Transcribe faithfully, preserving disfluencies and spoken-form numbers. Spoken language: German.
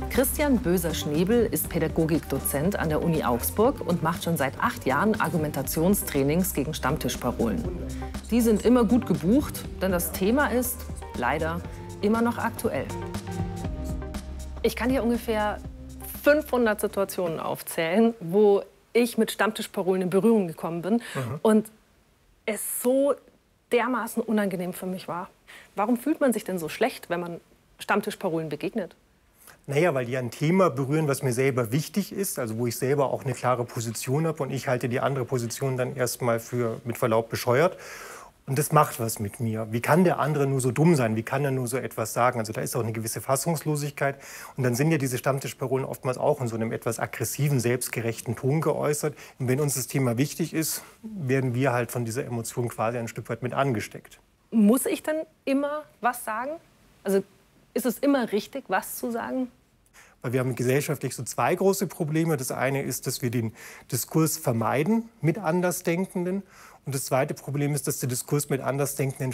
Christian Böser-Schnebel ist Pädagogikdozent an der Uni Augsburg und macht schon seit acht Jahren Argumentationstrainings gegen Stammtischparolen. Die sind immer gut gebucht, denn das Thema ist leider immer noch aktuell. Ich kann hier ungefähr fünfhundert Situationen aufzählen, wo ich mit Stammtischparolen in Berührung gekommen bin mhm. und es so dermaßen unangenehm für mich war. Warum fühlt man sich denn so schlecht, wenn man Stammtischparolen begegnet? Naja, weil die ein Thema berühren, was mir selber wichtig ist, also wo ich selber auch eine klare Position habe und ich halte die andere Position dann erstmal für, mit Verlaub, bescheuert. Und das macht was mit mir. Wie kann der andere nur so dumm sein? Wie kann er nur so etwas sagen? Also da ist auch eine gewisse Fassungslosigkeit. Und dann sind ja diese Stammtischparolen oftmals auch in so einem etwas aggressiven, selbstgerechten Ton geäußert. Und wenn uns das Thema wichtig ist, werden wir halt von dieser Emotion quasi ein Stück weit mit angesteckt. Muss ich dann immer was sagen? Also ist es immer richtig, was zu sagen? Weil wir haben gesellschaftlich so zwei große Probleme. Das eine ist, dass wir den Diskurs vermeiden mit Andersdenkenden. Und das zweite Problem ist, dass der Diskurs mit Andersdenkenden